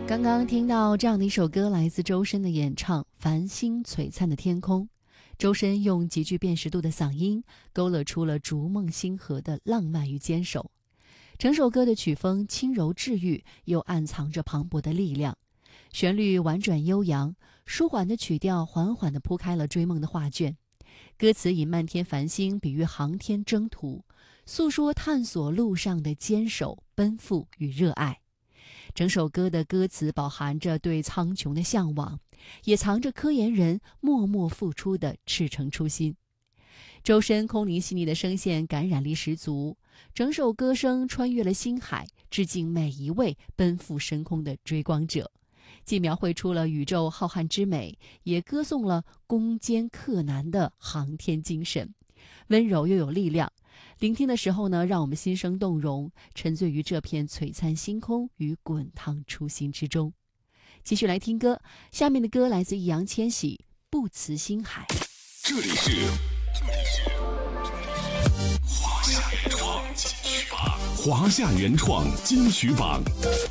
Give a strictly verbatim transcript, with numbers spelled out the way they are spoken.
刚刚听到这样的一首歌，来自周深的演唱《繁星璀璨的天空》。周深用极具辨识度的嗓音，勾勒出了逐梦星河的浪漫与坚守。整首歌的曲风轻柔治愈，又暗藏着磅礴的力量。旋律婉转悠扬，舒缓的曲调缓缓地铺开了追梦的画卷。歌词以漫天繁星比喻航天征途，诉说探索路上的坚守、奔赴与热爱。整首歌的歌词饱含着对苍穹的向往，也藏着科研人默默付出的赤诚初心。周深空灵细腻的声线感染力十足，整首歌声穿越了星海，致敬每一位奔赴深空的追光者，既描绘出了宇宙浩瀚之美，也歌颂了攻坚克难的航天精神，温柔又有力量。聆听的时候呢，让我们心生动容，沉醉于这片璀璨星空与滚烫初心之中。继续来听歌，下面的歌来自易烊千玺，《不辞星海》。 这里是这里是华夏原创金曲榜，华夏原创金曲榜。